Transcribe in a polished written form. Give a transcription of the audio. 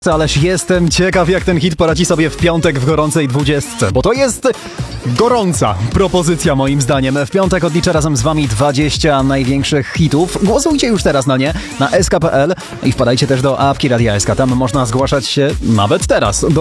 Ależ jestem ciekaw, jak ten hit poradzi sobie w piątek w gorącej 20, bo to jest gorąca propozycja moim zdaniem. W piątek odliczę razem z wami 20 największych hitów. Głosujcie już teraz na nie, na sk.pl i wpadajcie też do apki Radia SK. Tam można zgłaszać się nawet teraz do